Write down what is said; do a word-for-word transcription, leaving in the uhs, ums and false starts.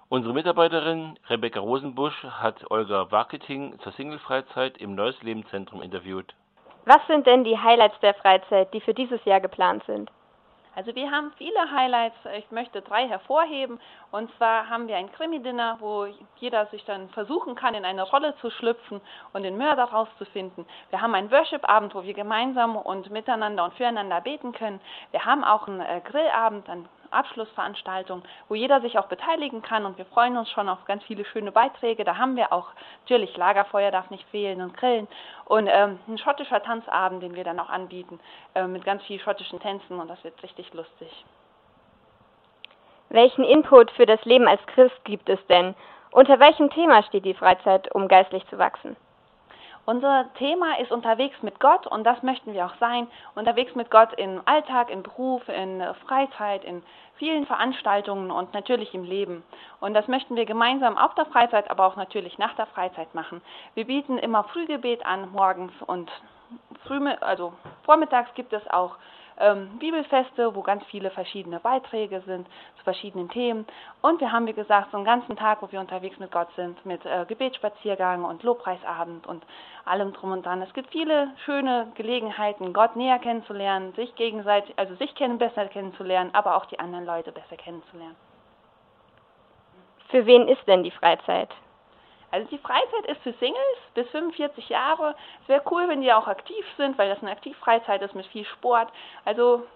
Unsere Mitarbeiterin Rebecca Rosenbusch hat Olga Marketing zur Single-Freizeit im Neues Leben Zentrum interviewt. Was sind denn die Highlights der Freizeit, die für dieses Jahr geplant sind? Also wir haben viele Highlights, ich möchte drei hervorheben. Und zwar haben wir ein Krimi-Dinner, wo jeder sich dann versuchen kann, in eine Rolle zu schlüpfen und den Mörder rauszufinden. Wir haben einen Worship-Abend, wo wir gemeinsam und miteinander und füreinander beten können. Wir haben auch einen äh, Grillabend, eine Abschlussveranstaltung, wo jeder sich auch beteiligen kann, und wir freuen uns schon auf ganz viele schöne Beiträge. Da haben wir auch natürlich Lagerfeuer, darf nicht fehlen, und Grillen und ähm, ein schottischer Tanzabend, den wir dann auch anbieten, äh, mit ganz vielen schottischen Tänzen, und das wird richtig lustig. Welchen Input für das Leben als Christ gibt es denn? Unter welchem Thema steht die Freizeit, um geistlich zu wachsen? Unser Thema ist unterwegs mit Gott, und das möchten wir auch sein. Unterwegs mit Gott im Alltag, im Beruf, in Freizeit, in vielen Veranstaltungen und natürlich im Leben. Und das möchten wir gemeinsam auf der Freizeit, aber auch natürlich nach der Freizeit machen. Wir bieten immer Frühgebet an morgens, und früh, also vormittags gibt es auch ähm, Bibelfeste, wo ganz viele verschiedene Beiträge sind zu verschiedenen Themen. Und wir haben, wie gesagt, so einen ganzen Tag, wo wir unterwegs mit Gott sind, mit äh, Gebetsspaziergang und Lobpreisabend und allem drum und dran. Es gibt viele schöne Gelegenheiten, Gott näher kennenzulernen, sich gegenseitig, also sich kennen, besser kennenzulernen, aber auch die anderen Leute besser kennenzulernen. Für wen ist denn die Freizeit? Also die Freizeit ist für Singles bis fünfundvierzig Jahre. Es wäre cool, wenn die auch aktiv sind, weil das eine Aktivfreizeit ist mit viel Sport. Also